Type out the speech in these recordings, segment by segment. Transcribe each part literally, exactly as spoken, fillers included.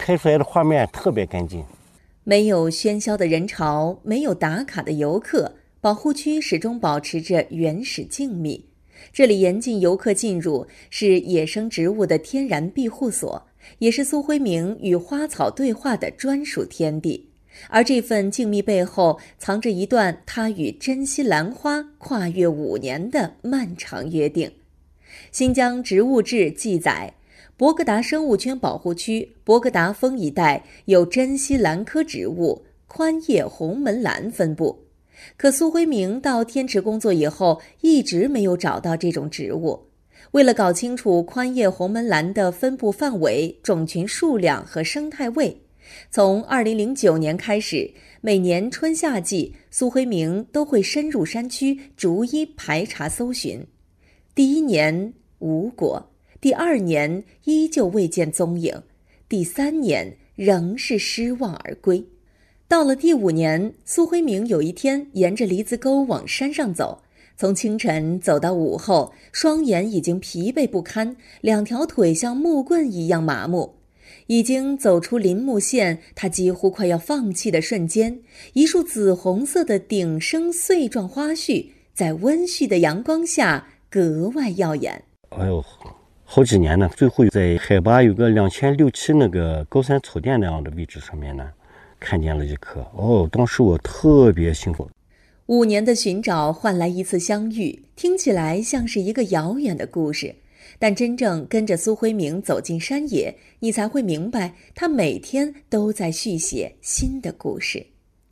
拍出来的画面特别干净。 没有喧嚣的人潮，没有打卡的游客，保护区始终保持着原始静谧。这里严禁游客进入，是野生植物的天然庇护所，也是苏辉明与花草对话的专属天地。而这份静谧背后，藏着一段他与珍稀兰花跨越五年的漫长约定。新疆植物志记载，博格达生物圈保护区博格达峰一带有珍稀兰科植物宽叶红门兰分布，可苏辉明到天池工作以后，一直没有找到这种植物。为了搞清楚宽叶红门兰的分布范围、种群数量和生态位，从二零零九年开始，每年春夏季，苏辉明都会深入山区，逐一排查搜寻。第一年无果，第二年依旧未见踪影，第三年仍是失望而归。到了第五年，苏辉明有一天沿着梨子沟往山上走，从清晨走到午后，双眼已经疲惫不堪，两条腿像木棍一样麻木。已经走出林木线，他几乎快要放弃的瞬间，一束紫红色的顶生穗状花絮在温煦的阳光下格外耀眼。 哎呦，好几年呢，最后在海拔有个两千六七那个高山草甸那样的位置上面呢，看见了一棵。哦，当时我特别兴奋。 五年的寻找换来一次相遇，听起来像是一个遥远的故事，但真正跟着苏辉明走进山野，你才会明白，他每天都在续写新的故事。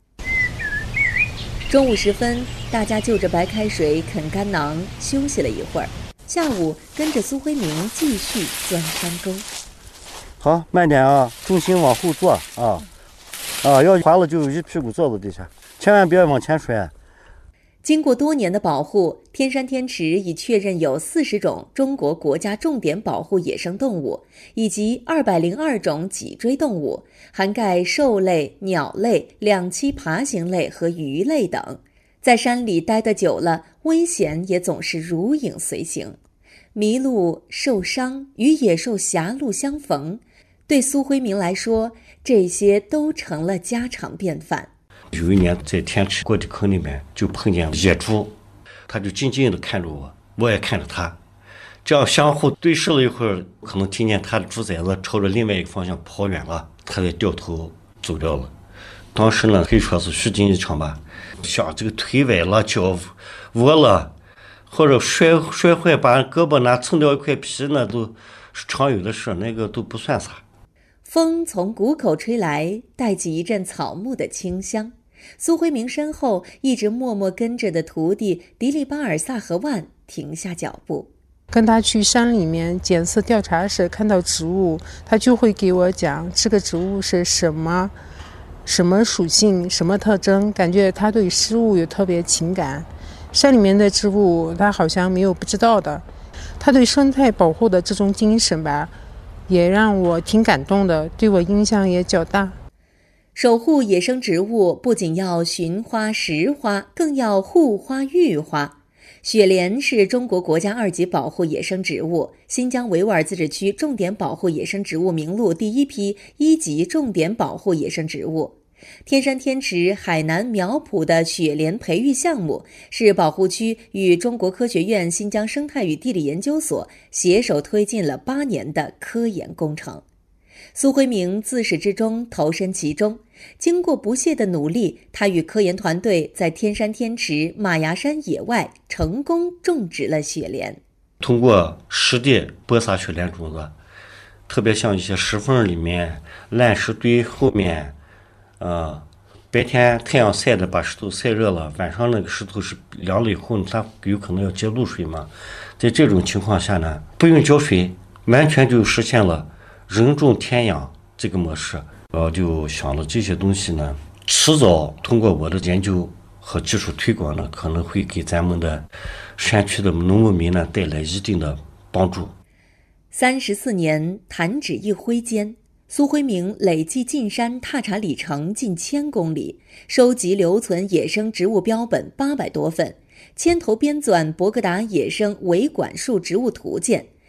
中午时分，大家就着白开水啃干囊休息了一会儿，下午跟着苏辉明继续钻山沟。 好，慢点啊，重心往后坐啊，啊，要滑了就一屁股坐到地下，千万别往前摔。 经过多年的保护，天山天池已确认有四十种中国国家重点保护野生动物，以及二百零二种脊椎动物，涵盖兽类、鸟类、两栖爬行类和鱼类等。在山里待得久了，危险也总是如影随形。迷路、受伤与野兽狭路相逢，对苏辉明来说，这些都成了家常便饭。 有一年在天池过地坑里面就碰见野猪，他就静静地看着我，我也看着他，这样相互对视了一会儿，可能听见他的猪崽子朝着另外一个方向跑远了，他才掉头走掉了。当时呢，可以说是虚惊一场吧，像这个腿崴了、脚窝了，或者摔摔坏把胳膊拿蹭掉一块皮，那都是常有的事，那个都不算啥。 风从谷口吹来，带起一阵草木的清香。苏辉明身后一直默默跟着的徒弟迪利巴尔萨和万停下脚步。 跟他去山里面检测调查时，看到植物，他就会给我讲这个植物是什么什么属性、什么特征，感觉他对事物有特别情感。山里面的植物他好像没有不知道的，他对生态保护的这种精神吧，也让我挺感动的，对我影响也较大。 守护野生植物不仅要寻花识花，更要护花育花。雪莲是中国国家二级保护野生植物，新疆维吾尔自治区重点保护野生植物名录第一批一级重点保护野生植物。天山天池海南苗圃的雪莲培育项目是保护区与中国科学院新疆生态与地理研究所携手推进了八年的科研工程。苏辉明自始至终投身其中，经过不懈的努力，他与科研团队在天山天池马牙山野外成功种植了雪莲。 通过实地播撒雪莲种子，特别像一些石缝里面、烂石堆后面，呃，白天太阳晒的把石头晒热了，晚上那个石头是凉了以后，它有可能要接露水嘛。在这种情况下呢，不用浇水，完全就实现了人种天养这个模式。我就想了这些东西呢，迟早通过我的研究和技术推广呢，可能会给咱们的山区的农牧民呢带来一定的帮助。 三十四年，弹指一挥间，苏辉明累计进山踏查里程近千公里，收集留存野生植物标本八百多份，牵头编纂博格达野生维管束植物图鉴，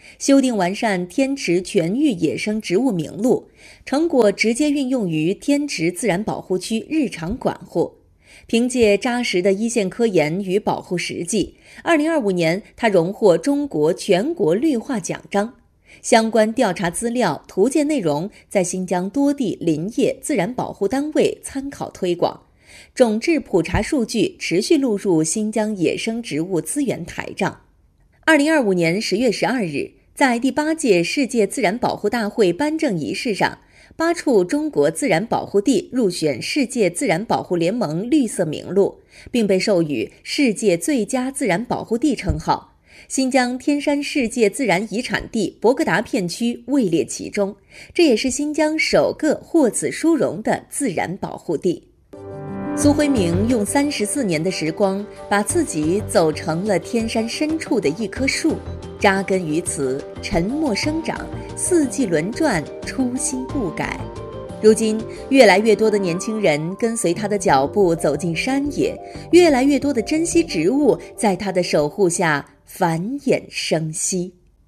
修订完善天池全域野生植物名录，成果直接运用于天池自然保护区日常管护。凭借扎实的一线科研与保护实际，二零二五年他荣获中国全国绿化奖章。相关调查资料、图鉴内容在新疆多地林业自然保护单位参考推广，种质普查数据持续录入新疆野生植物资源台账。二零二五年十月十二日，在第八届世界自然保护大会颁证仪式上，八处中国自然保护地入选世界自然保护联盟绿色名录，并被授予世界最佳自然保护地称号。新疆天山世界自然遗产地博格达片区位列其中，这也是新疆首个获此殊荣的自然保护地。苏辉明用三十四年的时光，把自己走成了天山深处的一棵树，扎根于此，沉默生长，四季轮转，初心不改。如今，越来越多的年轻人跟随他的脚步走进山野，越来越多的珍稀植物在他的守护下繁衍生息。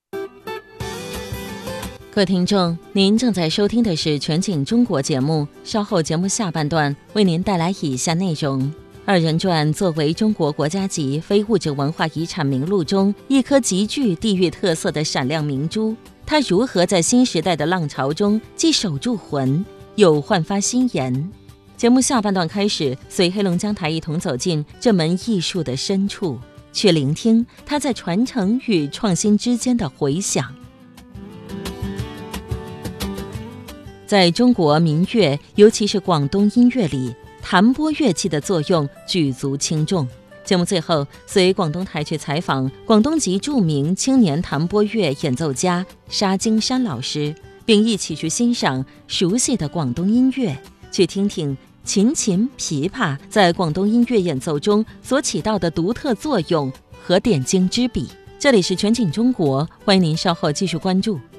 各位听众，您正在收听的是全景中国节目，稍后节目下半段为您带来以下内容。二人转作为中国国家级非物质文化遗产名录中一颗极具地域特色的闪亮明珠，它如何在新时代的浪潮中既守住魂，又焕发新颜？节目下半段开始，随黑龙江台一同走进这门艺术的深处，去聆听它在传承与创新之间的回响。在中国民乐，尤其是广东音乐里，弹拨乐器的作用举足轻重。节目最后，随广东台去采访广东籍著名青年弹拨乐演奏家沙金山老师，并一起去欣赏熟悉的广东音乐，去听听琴琴、琵琶在广东音乐演奏中所起到的独特作用和点睛之笔。这里是全景中国，欢迎您稍后继续关注。